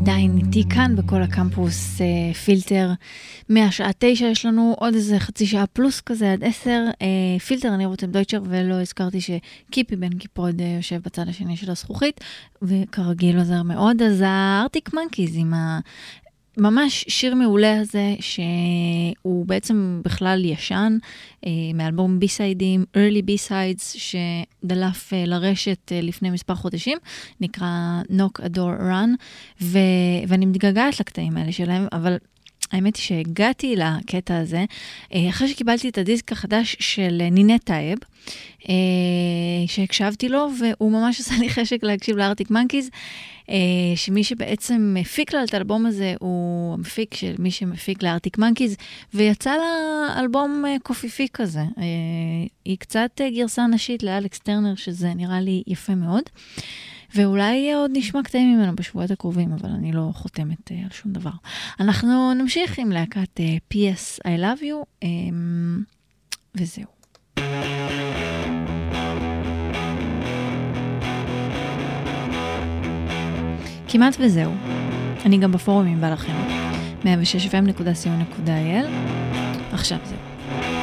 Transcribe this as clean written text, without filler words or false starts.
עדיין איתי כאן בכל הקמפוס פילטר. מהשעה 9 יש לנו עוד איזה חצי שעה פלוס כזה עד 10. פילטר, אני רותם דויטשר, ולא הזכרתי שקיפי בן קיפוד יושב בצד השני של הזכוכית, וכרגיל עוזר מאוד. אז הארטיק מנקיז עם ממש שיר מעולה הזה, שהוא בעצם בכלל ישן, מאלבום בי-סיידים, early בי-סיידס, שדלף לרשת לפני מספר חודשים, נקרא Knock a Door Run, ואני מתגעגעת לקטעים האלה שלהם, אבל האמת היא שהגעתי לקטע הזה, אחרי שקיבלתי את הדיסק החדש של נינת טייב, שהקשבתי לו, והוא ממש עשה לי חשק להקשיב לארטיק מנקיז, שמי שבעצם מפיק לה את האלבום הזה, הוא המפיק של מי שמפיק לארטיק מנקיז, ויצא לה אלבום קופיפי כזה. היא קצת גרסה נשית לאלכס טרנר, שזה נראה לי יפה מאוד. ואולי עוד נשמע קטעים ממנו בשבועות הקרובים, אבל אני לא חותמת על שום דבר. אנחנו נמשיך עם להקת P.S. I Love You, וזהו. כמעט וזהו. אני גם בפורומים בא לכם. 106fm.co.il. עכשיו זהו.